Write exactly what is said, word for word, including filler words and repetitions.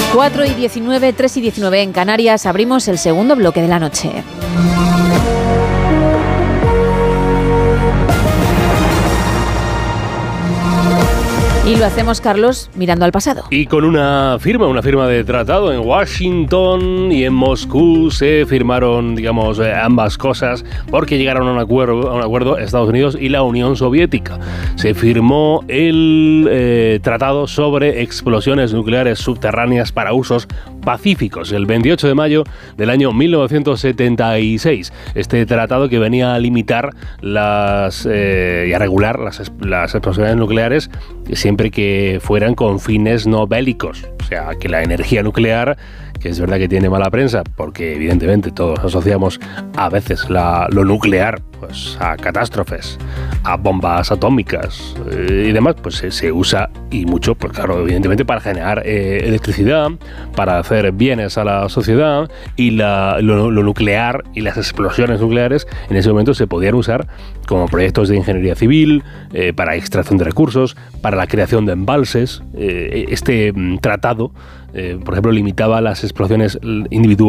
cuatro y diecinueve, tres y diecinueve en Canarias. Abrimos el segundo bloque de la noche. Y lo hacemos, Carlos, mirando al pasado. Y con una firma, una firma de tratado en Washington y en Moscú se firmaron, digamos, eh, ambas cosas porque llegaron a un acuerdo, a un acuerdo Estados Unidos y la Unión Soviética. Se firmó el eh, tratado sobre explosiones nucleares subterráneas para usos pacíficos, el veintiocho de mayo del año mil novecientos setenta y seis. Este tratado que venía a limitar las eh, y a regular las, las explosiones nucleares siempre que fueran con fines no bélicos. O sea, que la energía nuclear, que es verdad que tiene mala prensa, porque evidentemente todos asociamos a veces la, lo nuclear pues a catástrofes, a bombas atómicas eh, y demás, pues se, se usa y mucho, pues claro, evidentemente para generar eh, electricidad, para hacer bienes a la sociedad, y la, lo, lo nuclear y las explosiones nucleares en ese momento se podían usar como proyectos de ingeniería civil, eh, para extracción de recursos, para la creación de embalses. Eh, este mm, tratado, eh, por ejemplo, limitaba las explosiones individuales